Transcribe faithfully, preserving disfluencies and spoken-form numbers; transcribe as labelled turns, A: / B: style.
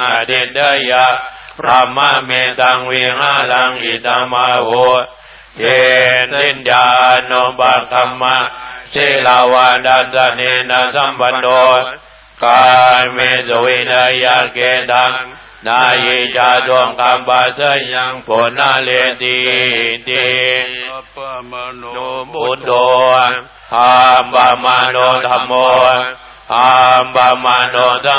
A: อเดเดยะพระมะเมตังวิหารังอิตามะโหเยตินญาโนบัคคัมมะศิลาวาดัตเนนะสัมปันโนกายเมสุวินัยเกตังนายิจาดวงกรรมปัสยังผลนาเลติติปะมโนบุตโตหามบามโนธัมโมหามบามโนสั